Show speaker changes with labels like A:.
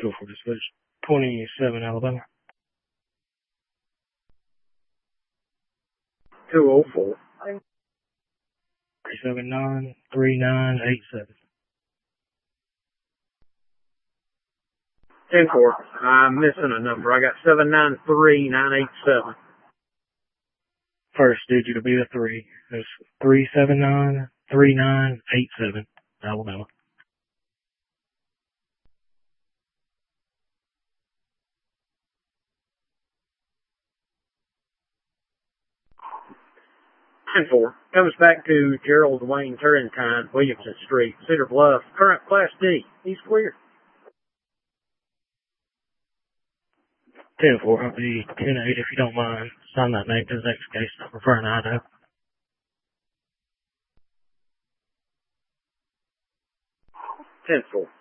A: Go for this switch. 27 Alabama.
B: 204.
A: 379-3987.
B: 10-4. I'm missing a number. I got 793987.
A: First digit will be the 3. It's 379-3987. Alabama.
B: And 4. Comes back to Gerald Wayne Turrentine, Williamson Street, Cedar Bluff. Current Class D. He's clear.
A: 10-4. I'll be 10-8 if you don't mind. Sign that name to the next case. Referring to Idaho.
B: 10-4.